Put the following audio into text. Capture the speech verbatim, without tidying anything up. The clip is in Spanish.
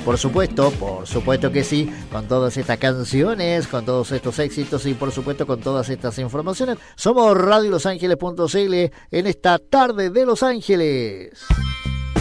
Por supuesto, por supuesto que sí, con todas estas canciones, con todos estos éxitos y por supuesto con todas estas informaciones. Somos radio los ángeles punto c l en esta tarde de Los Ángeles.